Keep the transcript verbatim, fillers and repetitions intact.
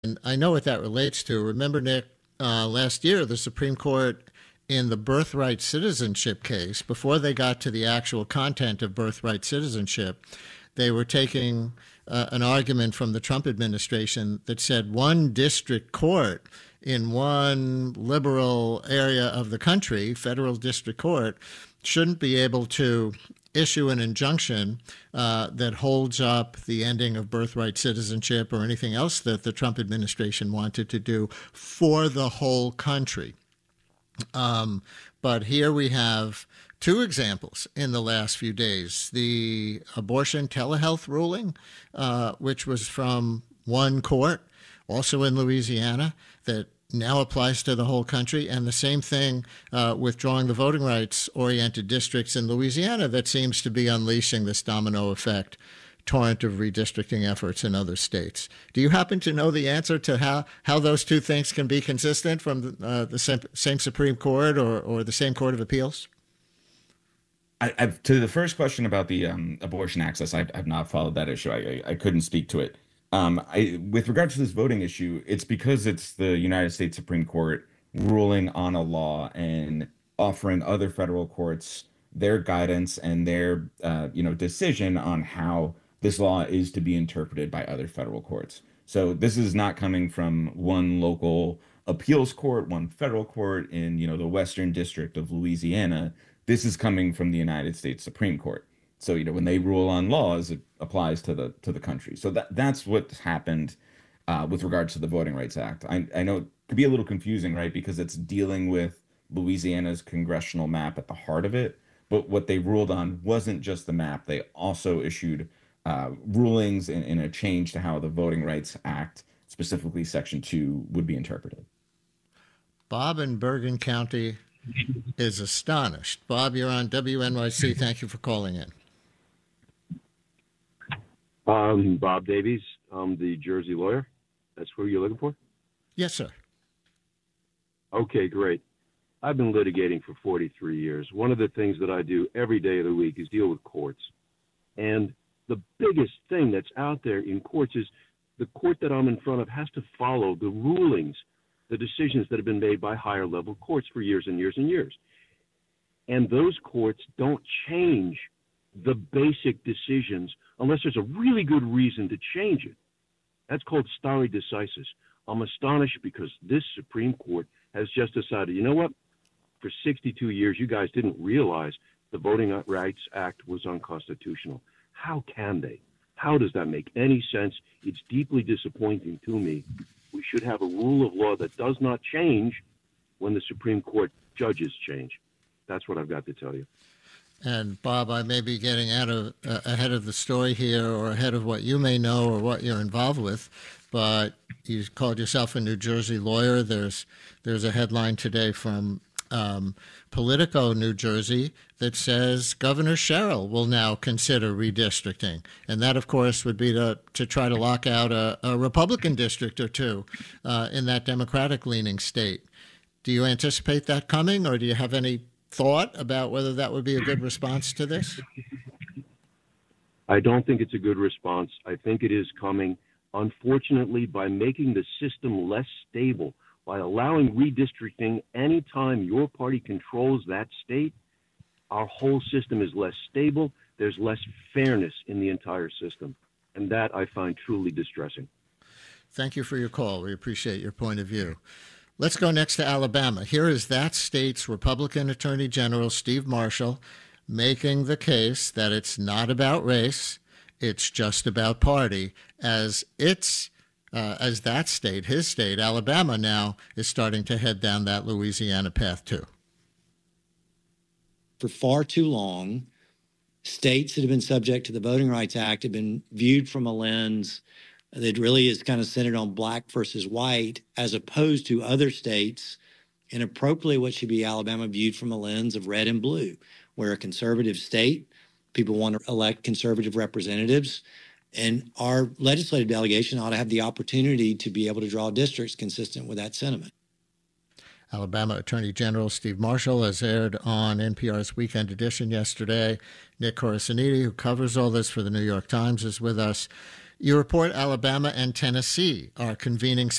I know what that relates to. Remember, Nick, uh, last year, the Supreme Court in the birthright citizenship case, before they got to the actual content of birthright citizenship, they were taking uh, an argument from the Trump administration that said one district court in one liberal area of the country, federal district court, shouldn't be able to issue an injunction uh, that holds up the ending of birthright citizenship or anything else that the Trump administration wanted to do for the whole country. Um, but here we have two examples in the last few days. The abortion telehealth ruling, uh, which was from one court, also in Louisiana, that now applies to the whole country, and the same thing uh, withdrawing the voting rights-oriented districts in Louisiana that seems to be unleashing this domino effect torrent of redistricting efforts in other states. Do you happen to know the answer to how, how those two things can be consistent from the, uh, the same, same Supreme Court or, or the same Court of Appeals? I, I've, to the first question about the um, abortion access, I've, I've not followed that issue. I, I, I couldn't speak to it. Um, I, with regard to this voting issue, it's because it's the United States Supreme Court ruling on a law and offering other federal courts their guidance and their, uh, you know, decision on how this law is to be interpreted by other federal courts. So this is not coming from one local appeals court, one federal court in, you know, the Western District of Louisiana. This is coming from the United States Supreme Court. So, you know, when they rule on laws, it applies to the to the country. So that that's what's happened uh, with regards to the Voting Rights Act. I, I know it could be a little confusing, right, because it's dealing with Louisiana's congressional map at the heart of it. But what they ruled on wasn't just the map. They also issued uh, rulings in, in a change to how the Voting Rights Act, specifically Section two, would be interpreted. Bob in Bergen County is astonished. Bob, you're on W N Y C. Thank you for calling in. Um, Bob Davies, I'm the Jersey lawyer. That's who you're looking for? Yes, sir. Okay, great. I've been litigating for forty-three years. One of the things that I do every day of the week is deal with courts. And the biggest thing that's out there in courts is the court that I'm in front of has to follow the rulings, the decisions that have been made by higher level courts for years and years and years. And those courts don't change the basic decisions unless there's a really good reason to change it. That's called stare decisis. I'm astonished because this Supreme Court has just decided, you know what? For sixty-two years, you guys didn't realize the Voting Rights Act was unconstitutional. How can they? How does that make any sense? It's deeply disappointing to me. We should have a rule of law that does not change when the Supreme Court judges change. That's what I've got to tell you. And Bob, I may be getting out of uh, ahead of the story here, or ahead of what you may know or what you're involved with, but you called yourself a New Jersey lawyer. There's there's a headline today from um, Politico, New Jersey, that says Governor Sherrill will now consider redistricting, and that, of course, would be to to try to lock out a, a Republican district or two uh, in that Democratic-leaning state. Do you anticipate that coming, or do you have any thought about whether that would be a good response to this? I don't think it's a good response. I think it is coming. Unfortunately, by making the system less stable, by allowing redistricting anytime your party controls that state, our whole system is less stable. There's less fairness in the entire system. And that I find truly distressing. Thank you for your call. We appreciate your point of view. Let's go next to Alabama. Here is that state's Republican Attorney General, Steve Marshall, making the case that it's not about race, it's just about party, as it's, uh, as that state, his state, Alabama, now is starting to head down that Louisiana path too. For far too long, states that have been subject to the Voting Rights Act have been viewed from a lens that really is kind of centered on black versus white, as opposed to other states, and appropriately what should be Alabama viewed from a lens of red and blue. We're a conservative state. People want to elect conservative representatives. And our legislative delegation ought to have the opportunity to be able to draw districts consistent with that sentiment. Alabama Attorney General Steve Marshall, as aired on N P R's Weekend Edition yesterday. Nick Corasaniti, who covers all this for the New York Times, is with us. You report Alabama and Tennessee are convening